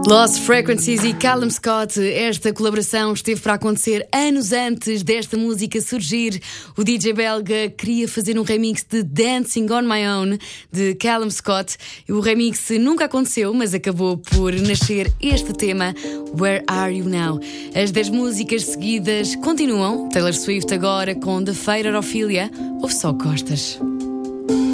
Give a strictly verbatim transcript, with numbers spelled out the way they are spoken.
Lost Frequencies e Callum Scott. Esta colaboração esteve para acontecer anos antes desta música surgir. O D J belga queria fazer um remix de Dancing on My Own de Callum Scott. O remix nunca aconteceu, mas acabou por nascer este tema, Where Are You Now? As dez músicas seguidas continuam. Taylor Swift agora com The Faded Ophelia. Ouve só Costas.